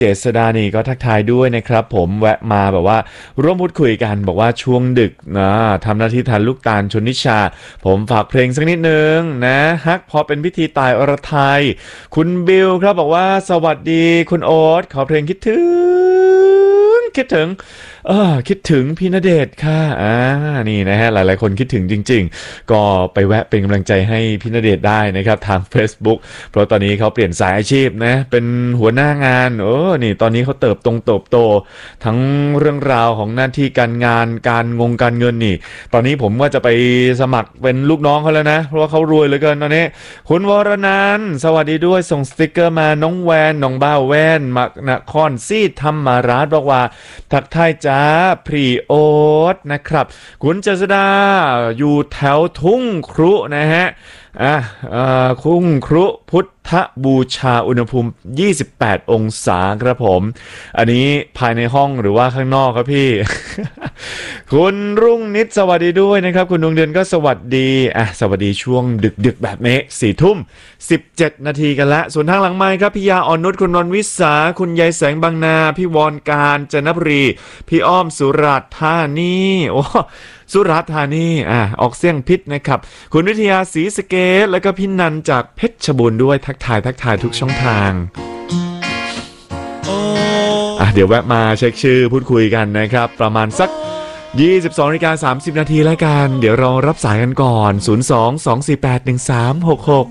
เจษดานี่ก็ทักทายด้วยนะครับผมแวะมาแบบว่าร่วมพูดคุยกันบอกว่าช่วงดึกนะทำหน้าที่แทนลูกตาลชนนิชาผมฝากเพลงสักนิดนึงนะฮักพอเป็นพิธีตายอรไทยคุณบิลครับบอกว่าสวัสดีคุณโอ๊ตขอเพลงคิดถึงคิดถึงพี่ณเดชน์ค่ะนี่นะฮะหลายๆคนคิดถึงจริงๆก็ไปแวะเป็นกำลังใจให้พี่ณเดชน์ได้นะครับทาง Facebook เพราะตอนนี้เขาเปลี่ยนสายอาชีพนะเป็นหัวหน้างานนี่ตอนนี้เขาเติบโตทั้งเรื่องราวของหน้าที่การงานการเงินนี่ตอนนี้ผมว่าจะไปสมัครเป็นลูกน้องเขาแล้วนะเพราะว่าเขารวยเหลือเกินตอนนี้คุณวรนันท์สวัสดีด้วยส่งสติกเกอร์มาน้องแวนน้องบ้าแวนมักนครซีดธรรมาราชบอกว่าทักทายจ้าพรีโอ๊ตนะครับคุณเจษดาอยู่แถวทุ่งครุนะฮะทุ่งครุพุทธบูชาอุณหภูมิ28องศาครับผมอันนี้ภายในห้องหรือว่าข้างนอกครับพี่ คุณรุ่งนิดสวัสดีด้วยนะครับคุณดวงเดือนก็สวัสดีสวัสดีช่วงดึกแบบนี้4 ทุ่ม 17 นาทีกันละส่วนทางหลังไมค์ครับพี่ยาอ่อนนุชคุณนนท์วิสาคุณยายแสงบางนาพี่วรการจันทบุรีพี่อ้อมสุราษฎร์ธานีสุราษฎร์ธานีออกเสียงพิษนะครับคุณวิทยาศรีสะเกษแล้วก็พี่นันจากเพชรบูรณ์ด้วยทักทายทุกช่องทางเดี๋ยวแวะมาเช็คชื่อพูดคุยกันนะครับประมาณสัก22:30 นาทีแล้วกันเดี๋ยวเรารับสายกันก่อน02-248-1366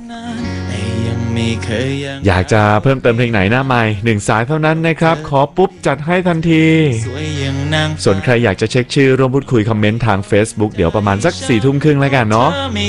อยากจะเพิ่มเติมเพลงไหนหน้าใหม่1สายเท่านั้นนะครับขอปุ๊บจัดให้ทันทีส่วนใครอยากจะเช็คชื่อร่วมพูดคุยคอมเมนต์ทาง Facebook เดี๋ยวประมาณสัก4 ทุ่มครึ่งแล้วกันเนาะ